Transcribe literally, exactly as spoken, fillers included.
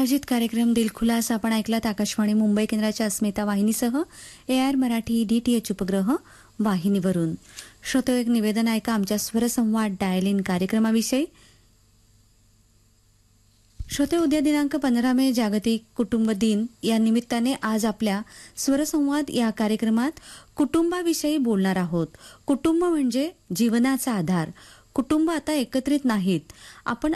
प्रायोजित कार्यक्रम दिलखुलास आपण ऐकलात आकाशवाणी मुंबई केंद्राच्या अस्मिता वाहिनीसह A R Marathi D T H उपग्रह वाहिनीवरून. श्रोतो एक निवेदन ऐका आमच्या स्वरसंवाद डायल इन कार्यक्रमाविषयी. श्रोते, उद्या दिनांक पंधरा मे जागतिक कुटुंब दिन या निमित्ताने आज आपल्या स्वरसंवाद या कार्यक्रमात कुटुंबाविषयी बोलणार आहोत. कुटुंब म्हणजे जीवनाचा आधार. कुटुंब आता एकत्रित नाहीत. आपण